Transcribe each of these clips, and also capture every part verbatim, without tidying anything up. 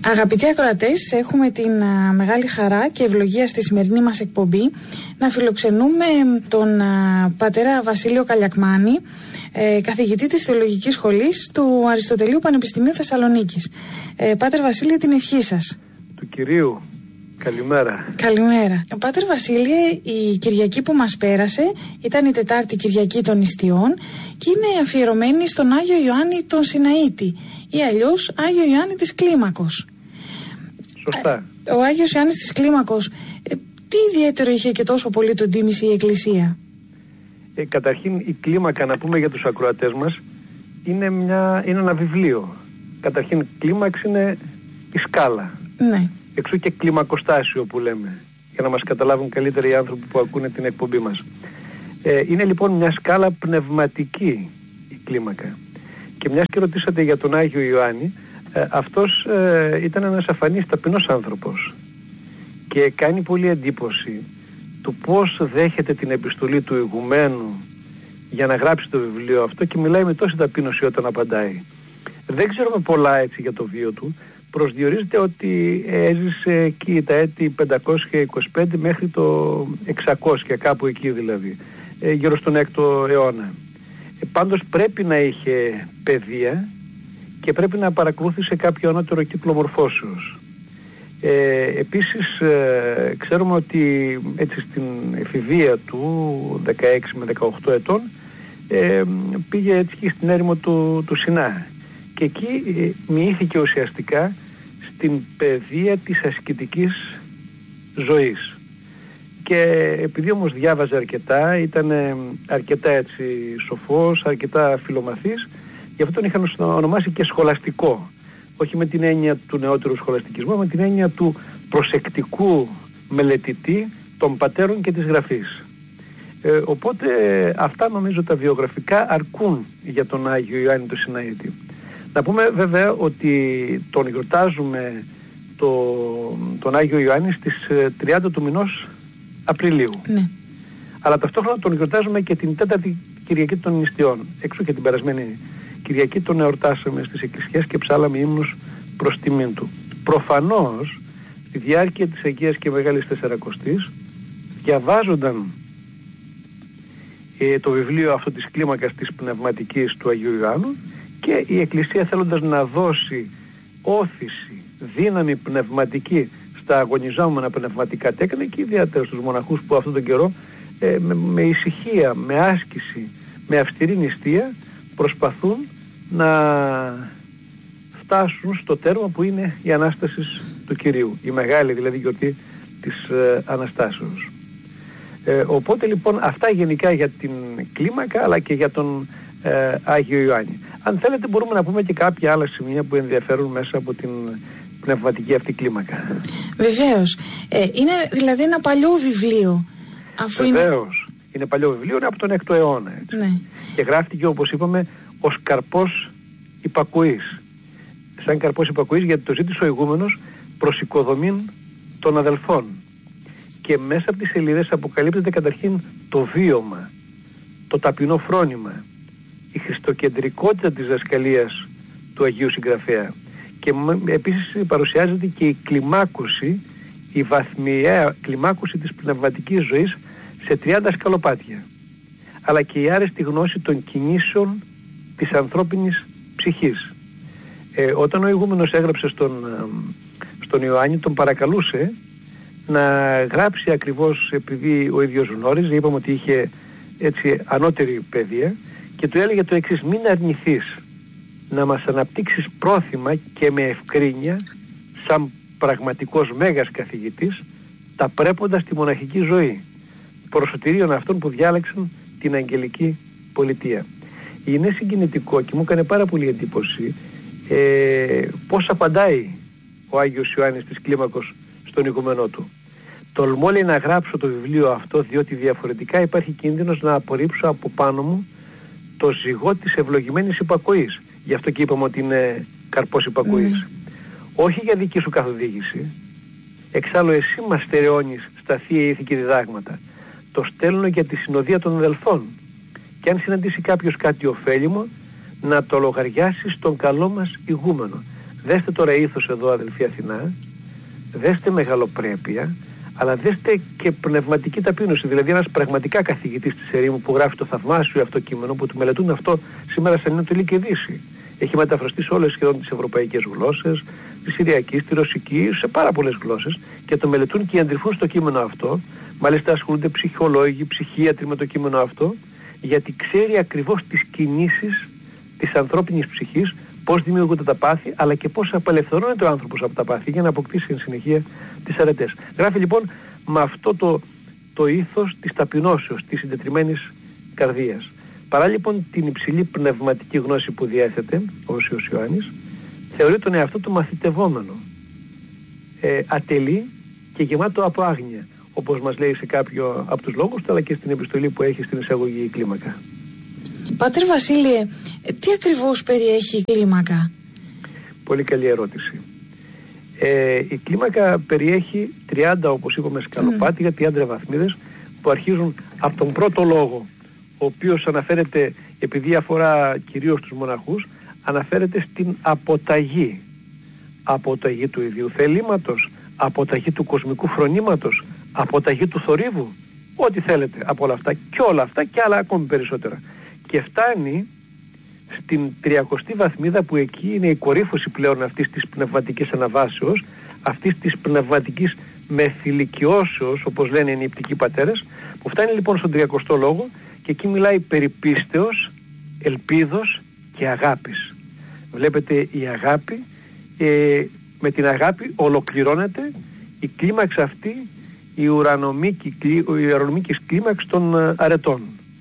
Αγαπητοί ακροατές, έχουμε την α, μεγάλη χαρά και ευλογία στη σημερινή μας εκπομπή να φιλοξενούμε τον α, πατέρα Βασίλειο Καλιακμάνη, ε, καθηγητή της Θεολογικής Σχολής του Αριστοτελείου Πανεπιστημίου Θεσσαλονίκης. Ε, Πάτερ Βασίλειο, την ευχή σας. Του Κυρίου. Καλημέρα. Καλημέρα. Πάτερ Βασίλειε, η Κυριακή που μας πέρασε ήταν η Τετάρτη Κυριακή των Ιστιών και είναι αφιερωμένη στον Άγιο Ιωάννη τον Σιναήτη ή αλλιώς Άγιο Ιωάννη της Κλίμακος. Σωστά. Ο Άγιος Ιωάννης της Κλίμακος, ε, τι ιδιαίτερο είχε και τόσο πολύ τον τίμησε η Εκκλησία? Ε, καταρχήν η κλίμακα, να πούμε για τους ακροατές μας, είναι, μια, είναι ένα βιβλίο. Καταρχήν κλίμαξ είναι η σκάλα. Ναι. Εξού και κλιμακοστάσιο που λέμε, για να μας καταλάβουν καλύτερα οι άνθρωποι που ακούνε την εκπομπή μας. Ε, είναι λοιπόν μια σκάλα πνευματική η κλίμακα. Και μιας και ρωτήσατε για τον Άγιο Ιωάννη, ε, αυτός ε, ήταν ένας αφανής ταπεινός άνθρωπος και κάνει πολύ εντύπωση του πώς δέχεται την επιστολή του ηγουμένου για να γράψει το βιβλίο αυτό και μιλάει με τόση ταπείνωση όταν απαντάει. Δεν ξέρουμε πολλά έτσι για το βίο του. Προσδιορίζεται ότι έζησε εκεί τα έτη πεντακόσια είκοσι πέντε μέχρι το εξακόσια, κάπου εκεί δηλαδή, ε, γύρω στον έκτο αιώνα. Ε, πάντως πρέπει να είχε παιδεία και πρέπει να παρακολούθησε κάποιο ανώτερο κύκλο μορφώσεως. Ε, επίσης ε, ξέρουμε ότι έτσι στην εφηβεία του δεκαέξι με δεκαοκτώ ετών ε, πήγε έτσι στην έρημο του, του Σινά και εκεί ε, μοιήθηκε ουσιαστικά στην παιδεία της ασκητικής ζωής. Και επειδή όμως διάβαζε αρκετά, ήταν αρκετά έτσι σοφός, αρκετά φιλομαθής, γι' αυτό τον είχαν ονομάσει και σχολαστικό. Όχι με την έννοια του νεότερου σχολαστικισμού, με την έννοια του προσεκτικού μελετητή των πατέρων και της γραφής. Ε, οπότε αυτά νομίζω τα βιογραφικά αρκούν για τον Άγιο Ιωάννη τον Σιναήτη. Να πούμε βέβαια ότι τον γιορτάζουμε το, τον Άγιο Ιωάννη στις τριάντα του μηνός Απριλίου. Ναι. Αλλά ταυτόχρονα τον γιορτάζουμε και την τέταρτη Κυριακή των Νηστιών. Έξω και την περασμένη Κυριακή τον εορτάσαμε στις εκκλησιές και ψάλαμε ύμνους προς τιμήν του. Προφανώς στη διάρκεια της Αγίας και Μεγάλης Τεσσαρακοστής διαβάζονταν ε, το βιβλίο αυτό της κλίμακας της πνευματικής του Αγίου Ιωάννου και η Εκκλησία, θέλοντας να δώσει όθηση, δύναμη πνευματική στα αγωνιζόμενα πνευματικά τέκνα και ιδιαίτερα στους μοναχούς που αυτόν τον καιρό ε, με, με ησυχία, με άσκηση, με αυστηρή νηστεία προσπαθούν να φτάσουν στο τέρμα που είναι η Ανάσταση του Κυρίου, η μεγάλη δηλαδή γιορτή της ε, Αναστάσεως. Ε, οπότε λοιπόν αυτά γενικά για την κλίμακα αλλά και για τον ε, Άγιο Ιωάννη. Αν θέλετε μπορούμε να πούμε και κάποια άλλα σημεία που ενδιαφέρουν μέσα από την πνευματική αυτή κλίμακα. Βεβαίως. Ε, είναι δηλαδή ένα παλιό βιβλίο. Αφού Βεβαίως. Είναι... είναι παλιό βιβλίο, είναι από τον έκτο αιώνα. Έτσι. Ναι. Και γράφτηκε όπως είπαμε ως καρπός υπακοής. Σαν καρπός υπακοής γιατί το ζήτησε ο ηγούμενος προς οικοδομήν των αδελφών. Και μέσα από τις σελίδες αποκαλύπτεται καταρχήν το βίωμα, το ταπεινό φρόνημα, η χριστοκεντρικότητα της δασκαλίας του Αγίου Συγγραφέα. Και επίσης παρουσιάζεται και η κλιμάκωση, η βαθμιαία κλιμάκωση της πνευματικής ζωής σε τριάντα σκαλοπάτια. Αλλά και η άρεστη γνώση των κινήσεων της ανθρώπινης ψυχής. Ε, όταν ο ηγούμενος έγραψε στον, στον Ιωάννη, τον παρακαλούσε να γράψει ακριβώς επειδή ο ίδιος γνώριζε, είπαμε ότι είχε έτσι ανώτερη παιδεία, και του έλεγε το εξής: μην αρνηθείς να μας αναπτύξεις πρόθυμα και με ευκρίνεια σαν πραγματικός μέγας καθηγητής τα πρέποντα στη μοναχική ζωή, προσωτηρίων αυτών που διάλεξαν την αγγελική πολιτεία. Είναι συγκινητικό και μου έκανε πάρα πολύ εντύπωση ε, πώς απαντάει ο Άγιος Ιωάννης της Κλίμακος στον ηγούμενό του. Τολμώ, λέει, να γράψω το βιβλίο αυτό διότι διαφορετικά υπάρχει κίνδυνος να απορρίψω από πάνω μου το ζυγό της ευλογημένης υπακοής. Γι' αυτό και είπαμε ότι είναι καρπός υπακοής. Mm. Όχι για δική σου καθοδήγηση. Εξάλλου εσύ μας στερεώνεις στα θεία ήθη και διδάγματα. Το στέλνω για τη συνοδεία των αδελφών. Και αν συναντήσει κάποιος κάτι ωφέλιμο, να το λογαριάσει στον καλό μας ηγούμενο. Δέστε τώρα ήθος εδώ, αδελφή Αθηνά, δέστε μεγαλοπρέπεια, αλλά δέστε και πνευματική ταπείνωση. Δηλαδή ένας πραγματικά καθηγητής της ερήμου που γράφει το θαυμάσιο αυτό κείμενο, που του μελετούν αυτό σήμερα σε Ανατολή και Δύση. Έχει μεταφραστεί σε όλες σχεδόν τις ευρωπαϊκές γλώσσες, τη Συριακή, τη Ρωσική, σε πάρα πολλές γλώσσες, και το μελετούν και εντρυφούν στο κείμενο αυτό. Μάλιστα ασχολούνται ψυχολόγοι, ψυχίατροι με το κείμενο αυτό, γιατί ξέρει ακριβώς τις κινήσεις της ανθρώπινης ψυχής, πώς δημιουργούνται τα πάθη, αλλά και πώς απελευθερώνεται ο άνθρωπος από τα πάθη για να αποκτήσει εν συνεχεία τις αρετές. Γράφει λοιπόν με αυτό το, το ήθος της ταπεινώσεως, της συντετριμμένης καρδίας. Παρά λοιπόν την υψηλή πνευματική γνώση που διέθετε, ο Όσιος Ιωάννης, θεωρεί τον εαυτό του μαθητευόμενο, ε, ατελή και γεμάτο από άγνοια, όπως μας λέει σε κάποιο από τους λόγους του, αλλά και στην επιστολή που έχει στην εισαγωγή η κλίμακα. Πατέρ Βασίλειε, τι ακριβώς περιέχει η κλίμακα? Πολύ καλή ερώτηση. Ε, η κλίμακα περιέχει τριάντα, όπως είπαμε, σκαλοπάτια, τριάντα βαθμίδες, που αρχίζουν από τον πρώτο λόγο, ο οποίος αναφέρεται, επειδή αφορά κυρίως τους μοναχούς, αναφέρεται στην αποταγή. Αποταγή του ιδίου θελήματος, αποταγή του κοσμικού φρονήματος, αποταγή του θορύβου, ό,τι θέλετε από όλα αυτά, και όλα αυτά και άλλα ακόμη περισσότερα. Και φτάνει στην τριακοστή βαθμίδα, που εκεί είναι η κορύφωση πλέον αυτής της πνευματικής αναβάσεως, αυτής της πνευματικής μεθυλικιώσεως, όπως λένε οι νηπτικοί πατέρες, που φτάνει λοιπόν στον τριακοστό λόγο, και εκεί μιλάει περί πίστεως, ελπίδος και αγάπης. Βλέπετε, η αγάπη, ε, με την αγάπη ολοκληρώνεται η κλίμαξ αυτή, η ουρανομική, η ουρανομικής κλίμαξ των ε, αρετών.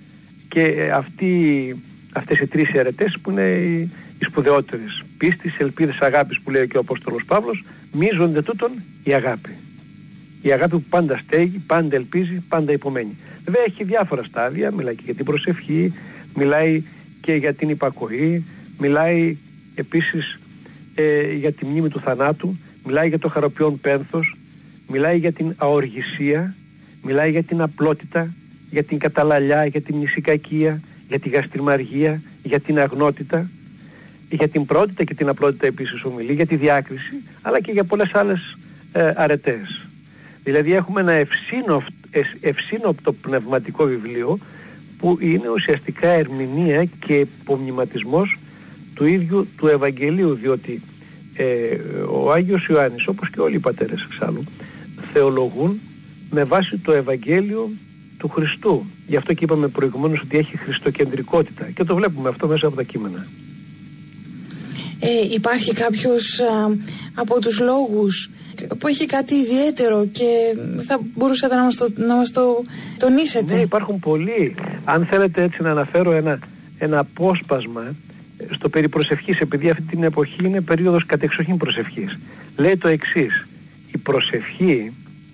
Και αυτοί, αυτές οι τρεις αρετές που είναι οι, οι σπουδαιότερες, πίστης, ελπίδες, αγάπης, που λέει και ο Απόστολος Παύλος, μίζονται τούτον η αγάπη. Η αγάπη που πάντα στέγει, πάντα ελπίζει, πάντα υπομένει. Βέβαια έχει διάφορα στάδια, μιλάει και για την προσευχή, μιλάει και για την υπακοή, μιλάει επίσης ε, για τη μνήμη του θανάτου, μιλάει για το χαροποιόν πένθος, μιλάει για την αοργησία, μιλάει για την απλότητα, για την καταλαλιά, για την μνησικακία, για τη γαστριμαργία, για την αγνότητα, για την πρώτητα και την απλότητα επίσης ομιλεί, για τη διάκριση, αλλά και για πολλές άλλες ε, αρετές. Δηλαδή έχουμε ένα ευσύνοπτο, ευσύνοπτο πνευματικό βιβλίο, που είναι ουσιαστικά ερμηνεία και υπομνηματισμός του ίδιου του Ευαγγελίου, διότι ε, ο Άγιος Ιωάννης, όπως και όλοι οι πατέρες εξάλλου, θεολογούν με βάση το Ευαγγέλιο του Χριστού. Γι' αυτό και είπαμε προηγουμένως ότι έχει χριστοκεντρικότητα, και το βλέπουμε αυτό μέσα από τα κείμενα. Ε, υπάρχει κάποιος α, από τους λόγους που έχει κάτι ιδιαίτερο και θα μπορούσατε να μας το, να μας το τονίσετε? Ναι, υπάρχουν πολλοί. Αν θέλετε έτσι να αναφέρω ένα, ένα απόσπασμα στο περί προσευχής, επειδή αυτή την εποχή είναι περίοδος κατεξοχήν προσευχής. Λέει το εξής: η προσευχή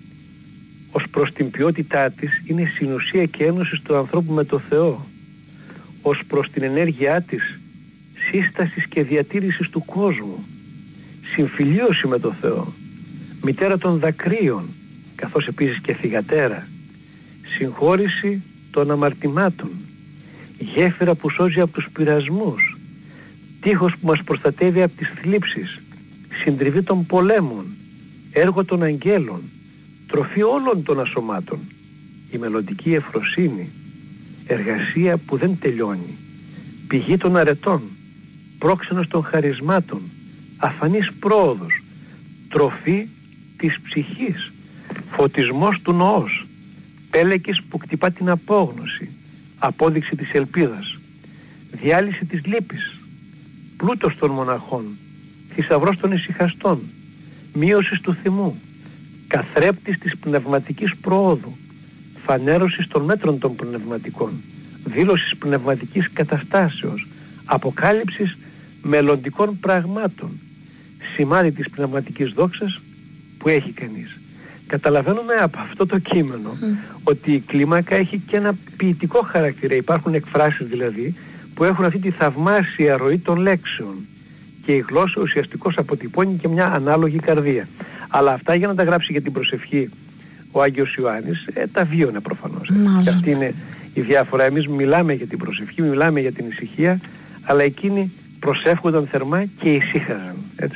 ως προς την ποιότητά της είναι συνουσία και ένωση του ανθρώπου με το Θεό. Ως προς την ενέργειά της, σύστασης και διατήρησης του κόσμου, συμφιλίωση με το Θεό, μητέρα των δακρύων, καθώς επίσης και θυγατέρα, συγχώρηση των αμαρτημάτων, γέφυρα που σώζει από τους πειρασμούς, τείχος που μας προστατεύει από τις θλίψεις, συντριβή των πολέμων, έργο των αγγέλων, τροφή όλων των ασωμάτων, η μελλοντική ευφροσύνη, εργασία που δεν τελειώνει, πηγή των αρετών, πρόξενος των χαρισμάτων, αφανής πρόοδος, τροφή της ψυχής, φωτισμός του νοός, πέλεκης που κτυπά την απόγνωση, απόδειξη της ελπίδας, διάλυση της λύπης, πλούτος των μοναχών, θησαυρός των ησυχαστών, μείωση του θυμού, καθρέπτης της πνευματικής προόδου, φανέρωσης των μέτρων των πνευματικών, δήλωσης πνευματικής καταστάσεως, αποκάλυψης μελλοντικών πραγμάτων, σημάδι της πνευματικής δόξας που έχει κανείς. Καταλαβαίνουμε από αυτό το κείμενο mm. ότι η κλίμακα έχει και ένα ποιητικό χαρακτήρα. Υπάρχουν εκφράσεις δηλαδή που έχουν αυτή τη θαυμάσια ροή των λέξεων, και η γλώσσα ουσιαστικώς αποτυπώνει και μια ανάλογη καρδία. Αλλά αυτά, για να τα γράψει για την προσευχή ο Άγιος Ιωάννης, ε, τα βίωνε προφανώς. Mm. Και αυτή είναι η διάφορα. Εμείς μιλάμε για την προσευχή, μιλάμε για την ησυχία, αλλά εκείνοι προσεύχονταν θερμά και ησύχαζαν. Έτσι.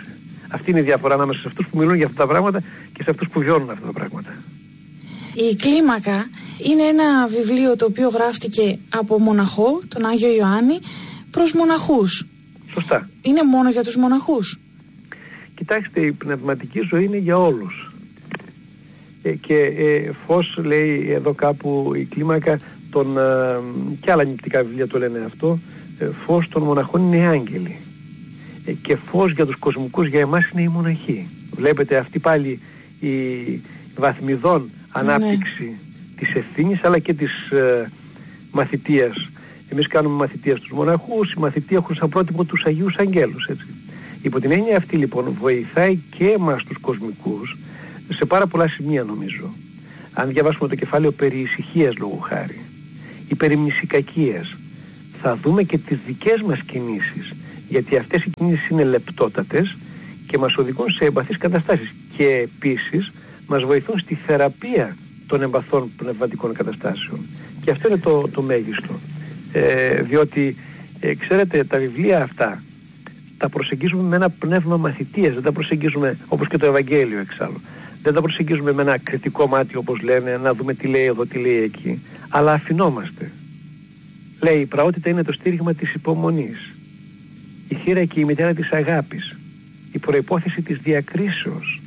Αυτή είναι η διαφορά ανάμεσα σε αυτούς που μιλούν για αυτά τα πράγματα και σε αυτούς που βιώνουν αυτά τα πράγματα. Η κλίμακα είναι ένα βιβλίο το οποίο γράφτηκε από μοναχό, τον Άγιο Ιωάννη, προς μοναχούς. Σωστά. Είναι μόνο για τους μοναχούς? Κοιτάξτε, η πνευματική ζωή είναι για όλους. Ε, και ε, φως, λέει εδώ κάπου η κλίμακα, τον, ε, και άλλα νηπτικά βιβλία το λένε αυτό, ε, φως των μοναχών είναι οι άγγελοι. Ε, και φως για τους κοσμικούς για εμάς είναι οι μοναχοί. Βλέπετε αυτή πάλι η βαθμιδόν ανάπτυξη ναι. της ευθύνης αλλά και της ε, μαθητείας. Εμείς κάνουμε μαθητεία στους μοναχούς, οι μαθητεία έχουν σαν πρότυπο τους Αγίους Αγγέλους, έτσι. Υπό την έννοια αυτή λοιπόν βοηθάει και εμάς τους κοσμικούς σε πάρα πολλά σημεία νομίζω. Αν διαβάσουμε το κεφάλαιο περί ησυχίας λόγου χάρη ή περί μνησικακίας, θα δούμε και τις δικές μας κινήσεις, γιατί αυτές οι κινήσεις είναι λεπτότατες και μας οδηγούν σε εμπαθείς καταστάσεις και επίσης μας βοηθούν στη θεραπεία των εμπαθών πνευματικών καταστάσεων. Και αυτό είναι το, το μέγιστο. Ε, διότι, ε, ξέρετε, τα βιβλία αυτά τα προσεγγίζουμε με ένα πνεύμα μαθητείας, δεν τα προσεγγίζουμε όπως και το Ευαγγέλιο εξάλλου. Δεν τα προσεγγίζουμε με ένα κριτικό μάτι όπως λένε, να δούμε τι λέει εδώ, τι λέει εκεί. Αλλά αφινόμαστε. Λέει, η πραότητα είναι το στήριγμα της υπομονής. Η θύρα και η μητέρα της αγάπης. Η προϋπόθεση της διακρίσεως.